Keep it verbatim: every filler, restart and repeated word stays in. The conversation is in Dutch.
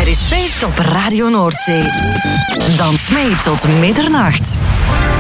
is feest op Radio Noordzee. Dans mee tot middernacht.